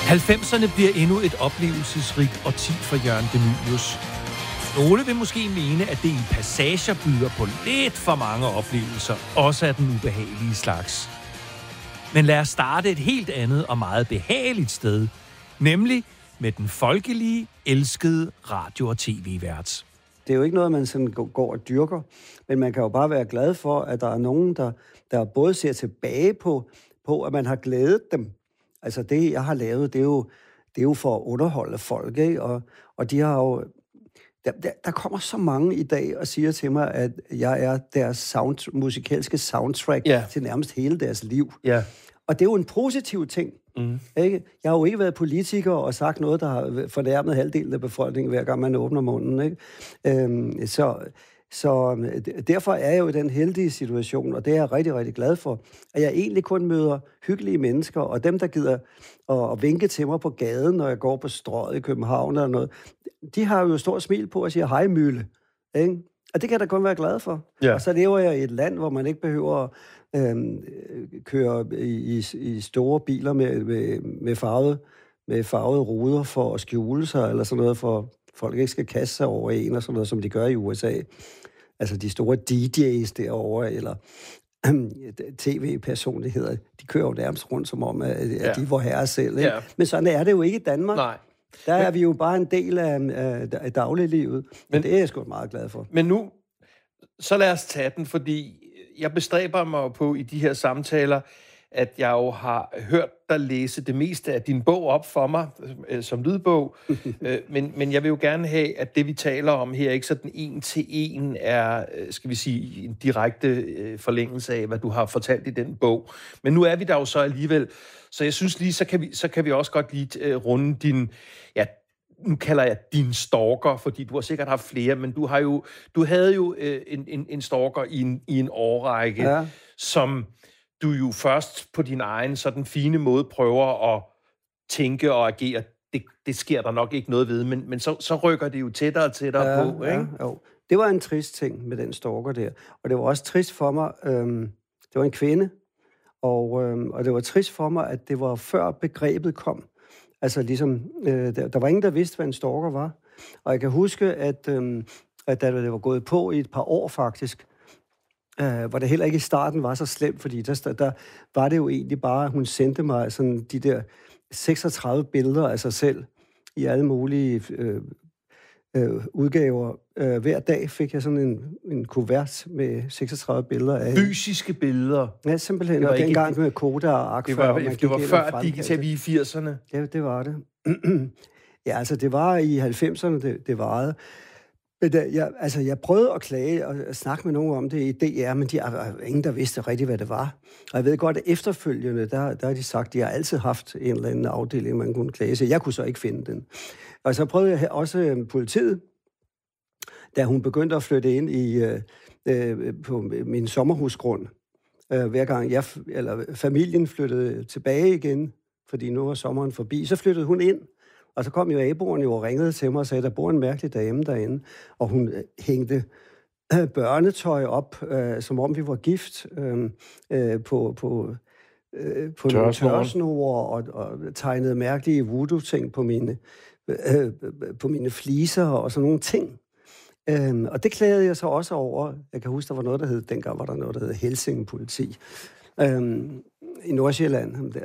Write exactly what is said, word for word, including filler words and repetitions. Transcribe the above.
halvfemserne bliver endnu et oplevelsesrigt årti for Jørgen De Mylius. Nogle vil måske mene, at det i passager byder på lidt for mange oplevelser, også af den ubehagelige slags. Men lad os starte et helt andet og meget behageligt sted, nemlig med den folkelige, elskede radio- og tv-vært. Det er jo ikke noget, man sådan går og dyrker, men man kan jo bare være glad for, at der er nogen, der, der både ser tilbage på, på, at man har glædet dem. Altså det, jeg har lavet, det er jo, det er jo for at underholde folk, ikke? Og, og de har jo... Der, der, der kommer så mange i dag og siger til mig, at jeg er deres sound, musikalske soundtrack yeah. til nærmest hele deres liv. Yeah. Og det er jo en positiv ting. Mm. Ikke? Jeg har jo ikke været politiker og sagt noget, der har fornærmet halvdelen af befolkningen, hver gang man åbner munden. Ikke? Øhm, så, så derfor er jeg jo i den heldige situation, og det er jeg rigtig, rigtig glad for, at jeg egentlig kun møder hyggelige mennesker, og dem, der gider at, at vinke til mig på gaden, når jeg går på Strøget i København eller noget, de har jo stort smil på og siger, hej Mølle. Ikke? Og det kan jeg da kun være glad for. Ja. Og så lever jeg i et land, hvor man ikke behøver at øhm, køre i, i, i store biler med, med, med, farvede, med farvede ruder for at skjule sig, eller sådan noget, for folk ikke skal kaste sig over en, og sådan noget, som de gør i U S A. Altså de store D J's derovre, eller tv-personligheder, de kører jo nærmest rundt som om, at, ja. at de var herre selv. Ikke? Ja. Men sådan er det jo ikke i Danmark. Nej. Der er men, vi jo bare en del af, af, af dagliglivet, men det er jeg sgu meget glad for. Men nu, så lad os tage den, fordi jeg bestræber mig på i de her samtaler, at jeg jo har hørt dig læse det meste af din bog op for mig, øh, som lydbog, øh, men, men jeg vil jo gerne have, at det vi taler om her, ikke sådan en til en er, skal vi sige, en direkte øh, forlængelse af, hvad du har fortalt i den bog. Men nu er vi der jo så alligevel, så jeg synes lige, så kan vi, så kan vi også godt lige øh, runde din, ja, nu kalder jeg din stalker, fordi du har sikkert haft flere, men du har jo, du havde jo øh, en, en, en stalker i en, i en årrække, ja. som du jo først på din egen sådan fine måde prøver at tænke og agere. Det, det sker der nok ikke noget ved, men, men så, så rykker det jo tættere og tættere ja, på, ikke? Ja, jo. Det var en trist ting med den stalker der, og det var også trist for mig, øhm, det var en kvinde, og, øhm, og det var trist for mig, at det var før begrebet kom. Altså ligesom, øh, der, der var ingen, der vidste, hvad en stalker var. Og jeg kan huske, at, øh, at da det var gået på i et par år faktisk, øh, hvor det heller ikke i starten var så slemt, fordi der, der var det jo egentlig bare, at hun sendte mig sådan de der seksogtredive billeder af sig selv i alle mulige øh, øh, udgaver. Øh, hver dag fik jeg sådan en, en kuvert med seksogtredive billeder af... Fysiske billeder? Ja, simpelthen. Og dengang ikke... med Koda og Agfa. Det var, det var før digital i firserne? Ja, det var det. Ja, altså det var i halvfemserne, det, det varede. Men da, jeg, altså, jeg prøvede at klage og at snakke med nogen om det i D R, men de er ingen, der vidste rigtigt, hvad det var. Og jeg ved godt, at efterfølgende, der, der har de sagt, at de har altid haft en eller anden afdeling, man kunne klage sig. Jeg kunne så ikke finde den. Og så prøvede jeg også politiet, da hun begyndte at flytte ind i, øh, på min sommerhusgrund. Øh, hver gang jeg, eller familien flyttede tilbage igen, fordi nu var sommeren forbi, så flyttede hun ind. Og så kom jo naboerne jo og ringede til mig og sagde, der bor en mærkelig dame derinde. Og hun hængte øh, børnetøj op, øh, som om vi var gift, øh, øh, på, på, øh, på nogle tørsnore og, og tegnede mærkelige voodoo-ting på mine, øh, på mine fliser og sådan nogle ting. Øh, og det klagede jeg så også over. Jeg kan huske, der var noget, der hed, dengang var der noget, der hed Helsinge Politi. Øh, i Nordsjælland.